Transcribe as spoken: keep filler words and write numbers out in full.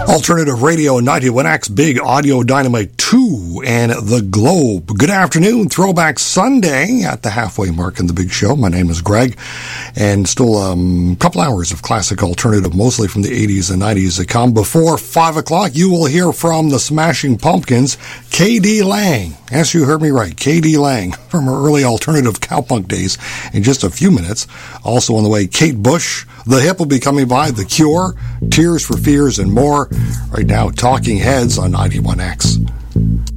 Alternative Radio ninety-one X, Big Audio Dynamite two, and The Globe. Good afternoon, Throwback Sunday at the halfway mark in the big show. My name is Greg, and still a um, couple hours of classic alternative, mostly from the eighties and nineties to come. Before five o'clock, you will hear from the Smashing Pumpkins, K D Lang. Yes, you heard me right, K D Lang, from her early alternative cowpunk days in just a few minutes. Also on the way, Kate Bush. The Hip will be coming by, The Cure, Tears for Fears, and more. Right now, Talking Heads on ninety-one X.